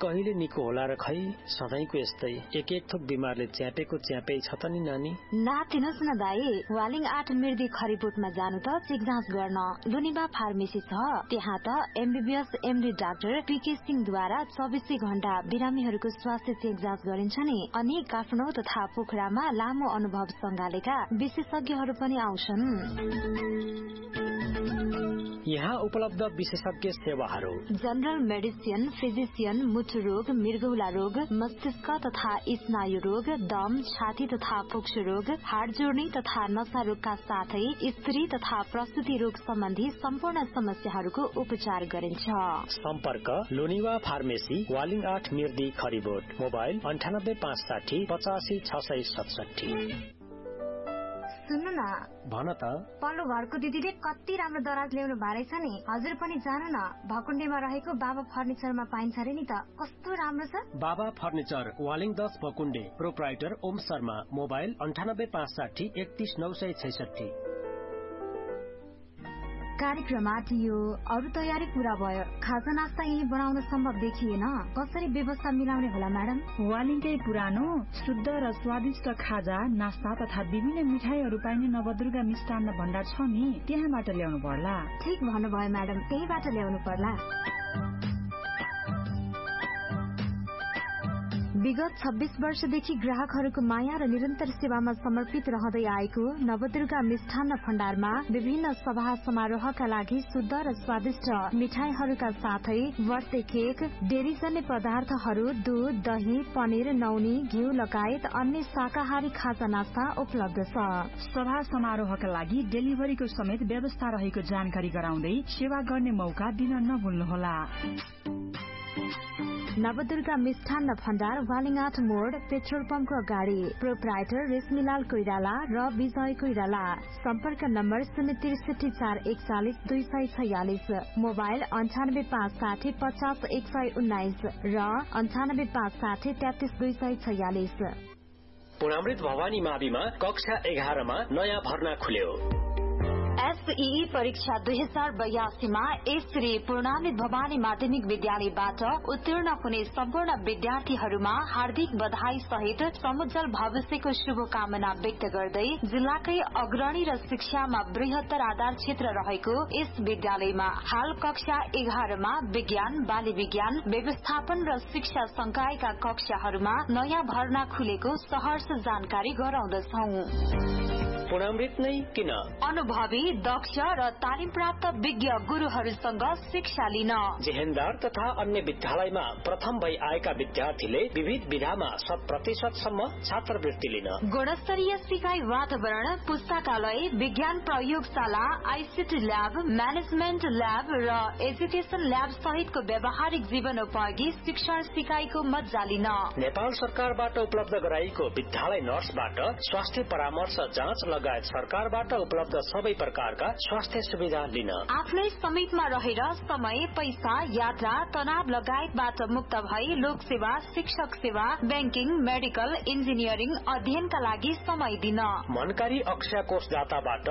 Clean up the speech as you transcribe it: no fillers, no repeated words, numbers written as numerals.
कहिले निको होला र खै सधैँको यस्तै एक थोक बिमारले च्यापेको च्यापै छ त नि नानी। नातिनुहोस् न दाई, वालिङ 8 मिर्दी खरिबोटमा जानु त चेक जाँच गर्न लुनिबा फार्मेसी छ। त्यहाँ त एमबीबीएस एमडी डाक्टर पीके सिंहद्वारा 24 घण्टा बिरामीहरूको स्वास्थ्य चेक जाँच गरिन्छ नि। अनि काठमाडौँ तथा पोखरामा लामो अनुभव सँगालेका विशेषज्ञहरू पनि आउँछन्। यहाँ उपलब्ध विशेषज्ञ सेवाहरू: जनरल मेडिसिन, फिजिशियन, मुटु रोग, मृगौला रोग, मस्तिष्क तथा स्नायु रोग, दम, छाती तथा फोक्सो रोग, हाड जोड्ने तथा नशा रोगका साथै स्त्री तथा प्रसूति रोग सम्बन्धी सम्पूर्ण समस्याहरूको उपचार गरिन्छ। सम्पर्क लोनिवा फार्मेसी, वालिङ 8 मिर्दी खरिबोट। मोबाइल 9856 85 667। सुन्नु न, भन त। पल्लो घरको दिदीले कति राम्रो दराज ल्याउनु भएछ नि। हजुर पनि जानु न, भकुण्डेमा रहेको बाबा फर्निचरमा पाइन्छ रे नि त। कस्तो राम्रो छ। बाबा furniture, Waling 10 भकुण्डे। Proprietor Om Sharma. Mobile 9865 31966। कार्यक्रम आटियो, अरू तयारी पूरा भयो। खाजा नास्ता यही बनाउन सम्भव देखिएन। कसरी व्यवस्था मिलाउने होला म्याडम? वालिङकै पुरानो शुद्ध र स्वादिष्ट खाजा नास्ता तथा विभिन्न मिठाईहरू पाइने नवदुर्गा मिष्टान्न भण्डार छ नि, त्यहाँबाट ल्याउनु पर्ला। ठीक भन्नुभयो म्याडम, त्यहीबाट ल्याउनु पर्ला। विगत 26 वर्षदेखि ग्राहकहरूको माया र निरन्तर सेवामा समर्पित रहँदै आएको नवदुर्गा मिष्ठान्न भण्डारमा विभिन्न सभा समारोहका लागि शुद्ध र स्वादिष्ट मिठाईहरूका साथै बर्थडे केक, डेरीजन्य पदार्थहरू, दूध, दही, पनिर, नौनी, घिउ लगायत अन्य शाकाहारी खाजा नास्ता उपलब्ध छ। सभा समारोहका लागि डेलिभरीको समेत व्यवस्था रहेको जानकारी गराउँदै सेवा गर्ने मौका दिन नभुल्नुहोला। नवदुर्गा मिष्ठान्न भण्डार, वालिङ 8 मोड, पेट्रोल पम्पको अगाडि। प्रोप्राइटर रेशमीलाल कोइराला र विजय कोइराला। सम्पर्क नम्बर 063 441 246। मोबाइल 9856 50 119 र 9856 33 246। पुनामृत भवानी माविमा कक्षा 11 मा नयाँ भर्ना खुल्यो। एसईई परीक्षा 2082 मा श्री पूर्णामृत भवानी माध्यमिक विद्यालयबाट उत्तीर्ण हुने सम्पूर्ण विद्यार्थीहरूमा हार्दिक बधाई सहित समुज्जल भविष्यको शुभकामना व्यक्त गर्दै जिल्लाकै अग्रणी र शिक्षामा बृहत्तर आधार क्षेत्र रहेको यस विद्यालयमा हाल कक्षा 11 मा विज्ञान, बाली विज्ञान, व्यवस्थापन र शिक्षा संकायका कक्षाहरूमा नयाँ भर्ना खुलेको सहर्ष जानकारी गराउँदछौ। पुनामृत नै किन? अनुभवी, दक्ष र तालिम प्राप्त विज्ञ गुरूहरूसँग शिक्षा लिन। जेहेन्दार तथा अन्य विद्यालयमा प्रथम भई आएका विद्यार्थीले विविध विधामा 100% सम्म छात्रवृत्ति लिन। गुणस्तरीय सिकाइ वातावरण, पुस्तकालय, विज्ञान प्रयोगशाला, आईसीटी ल्याब, म्यानेजमेन्ट ल्याब र एजुकेशन ल्याब सहितको व्यावहारिक जीवनोपयोगी शिक्षण सिकाइको मज्जा लिन। नेपाल सरकारबाट उपलब्ध गराइएको विद्यालय नर्सबाट स्वास्थ्य परामर्श, जाँच लगायत सरकारबाट उपलब्ध सबै प्रकारका स्वास्थ्य सुविधा लिन। आफ्नै समितिमा रहेर समय, पैसा, यात्रा, तनाव लगायतबाट मुक्त भई लोक सेवा, शिक्षक सेवा, बैंकिङ, मेडिकल, इन्जिनियरिङ अध्ययनका लागि समय दिन। मनकारी अक्षय कोषदाताबाट